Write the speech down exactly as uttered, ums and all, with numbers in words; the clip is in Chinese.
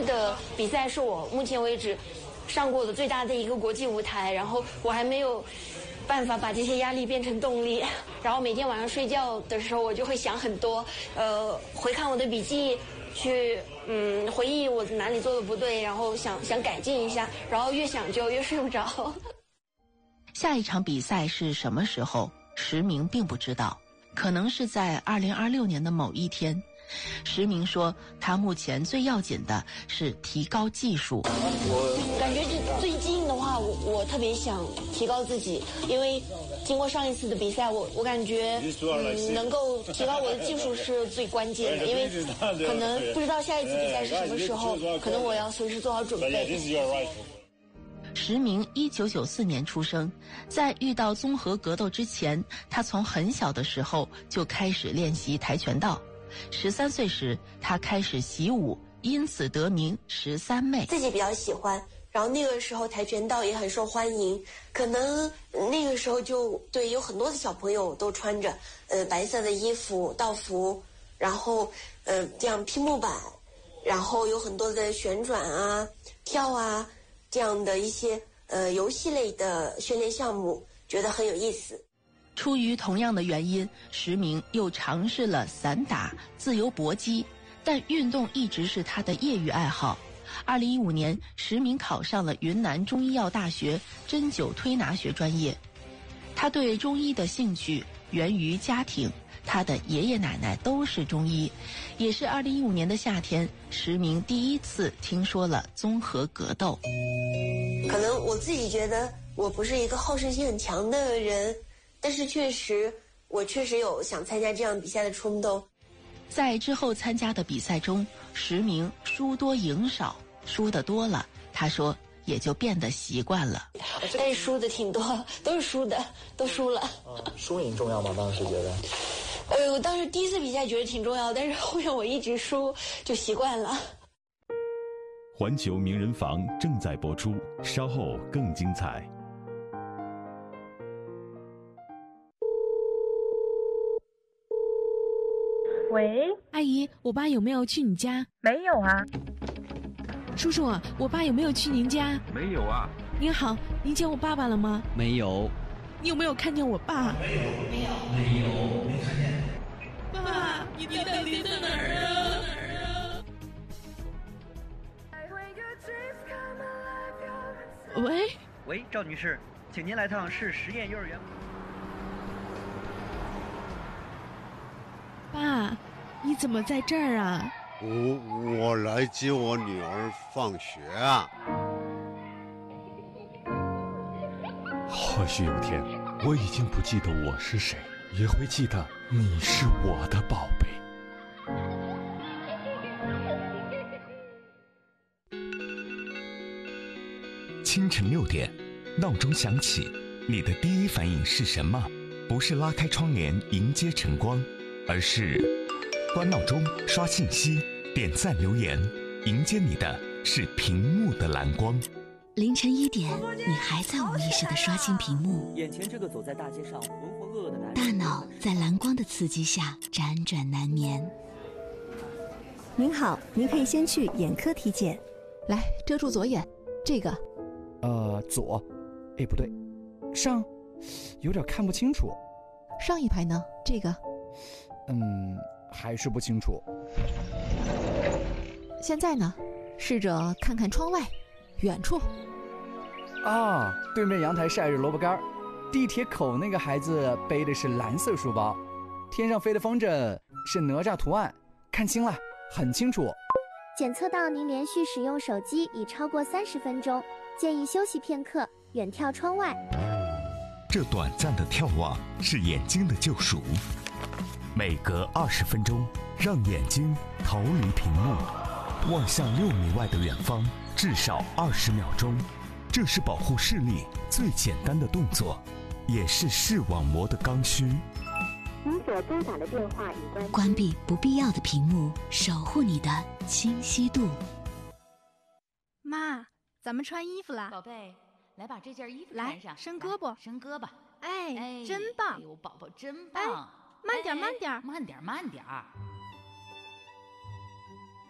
次的比赛是我目前为止上过的最大的一个国际舞台，然后我还没有办法把这些压力变成动力，然后每天晚上睡觉的时候，我就会想很多，呃，回看我的笔记，去嗯回忆我哪里做的不对，然后想想改进一下，然后越想就越睡不着。 下一场比赛是什么时候？石明并不知道，可能是在二零二六年的某一天。石明说，他目前最要紧的是提高技术。 我感觉这最近的话，我我特别想提高自己，因为经过上一次的比赛，我我感觉嗯能够提高我的技术是最关键的，因为可能不知道下一次比赛是什么时候，可能我要随时做好准备。 石明一九九四年出生，在遇到综合格斗之前，他从很小的时候就开始练习跆拳道。十三岁时，他开始习武，因此得名十三妹。 自己比较喜欢，然后那个时候跆拳道也很受欢迎，可能那个时候就对有很多的小朋友都穿着呃白色的衣服道服，然后呃这样拼木板，然后有很多的旋转啊、跳啊这样的一些呃游戏类的训练项目，觉得很有意思。 出于同样的原因，石明又尝试了散打、自由搏击，但运动一直是他的业余爱好。二零一五年，石明考上了云南中医药大学针灸推拿学专业。他对中医的兴趣源于家庭，他的爷爷奶奶都是中医。也是二零一五年的夏天，石明第一次听说了综合格斗。 可能我自己觉得我不是一个好胜心很强的人，但是确实，我确实有想参加这样比赛的冲动。 在之后参加的比赛中，石明输多赢少，输得多了，他说也就变得习惯了。但是输的挺多，都是输的，都输了。 嗯，输赢重要吗？当时觉得？ 呃，我当时第一次比赛觉得挺重要，但是后面我一直输，就习惯了。 环球名人房正在播出，稍后更精彩。 喂， 阿姨，我爸有没有去你家？ 没有啊。 叔叔，我爸有没有去您家？ 没有啊。 您好，您见我爸爸了吗？ 没有。 你有没有看见我爸？ 没有，没有，没有，没看见。 爸，你到底在哪儿啊？喂， 喂，赵女士，请您来趟市实验幼儿园。 爸，你怎么在这儿啊？ 我我来接我女儿放学啊。 或许有天我已经不记得我是谁，也会记得你是我的宝贝。 清晨六点，闹钟响起，你的第一反应是什么？不是拉开窗帘迎接晨光，而是关闹钟、刷信息、点赞留言，迎接你的是屏幕的蓝光。 凌晨一点，你还在无意识地刷新屏幕， 眼前这个走在大街上浑浑噩噩的男人， 大脑在蓝光的刺激下辗转难眠。 您好，您可以先去眼科体检。 来，遮住左眼，这个。 呃，左，哎，不对，上，有点看不清楚。 上一排呢？这个。 嗯，还是不清楚。 现在呢？试着看看窗外，远处。 啊，对面阳台晒着萝卜干，地铁口那个孩子背的是蓝色书包，天上飞的风筝是哪吒图案，看清了，很清楚。 检测到您连续使用手机已超过三十分钟，建议休息片刻，远眺窗外。 这短暂的眺望是眼睛的救赎，每隔二十分钟，让眼睛逃离屏幕，望向六米外的远方，至少二十秒钟。这是保护视力最简单的动作，也是视网膜的刚需。 您所拨打的电话已关机。 关闭不必要的屏幕，守护你的清晰度。 妈，咱们穿衣服啦！ 宝贝，来把这件衣服来穿上， 伸胳膊， 伸胳膊。 哎， 哎， 真棒！ 哎呦，宝宝真棒！ 哎，慢点，慢点， 慢点，慢点。